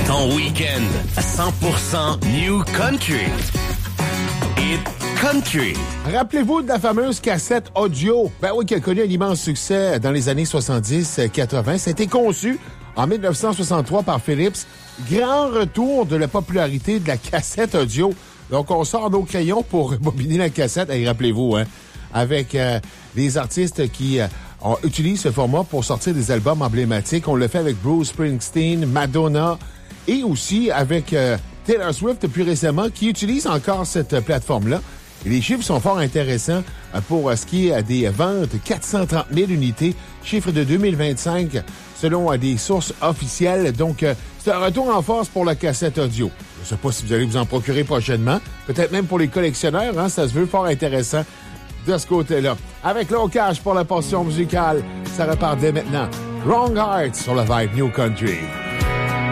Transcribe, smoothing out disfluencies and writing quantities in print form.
Ton week-end à 100% New Country. Hit Country. Rappelez-vous de la fameuse cassette audio. Ben oui, qui a connu un immense succès dans les années 70-80. C'était conçu en 1963 par Philips. Grand retour de la popularité de la cassette audio. Donc, on sort nos crayons pour bobiner la cassette. Et rappelez-vous, hein, avec les artistes qui utilisent ce format pour sortir des albums emblématiques. On le fait avec Bruce Springsteen, Madonna et aussi avec Taylor Swift plus récemment qui utilise encore cette plateforme-là. Et les chiffres sont fort intéressants pour ce qui est des ventes. 430 000 unités, chiffre de 2025 selon des sources officielles. Donc, c'est un retour en force pour la cassette audio. Je ne sais pas si vous allez vous en procurer prochainement. Peut-être même pour les collectionneurs, hein, ça se veut fort intéressant de ce côté-là. Avec Low Cash pour la portion musicale, ça repart dès maintenant. Wrong Heart sur la Vibe New Country.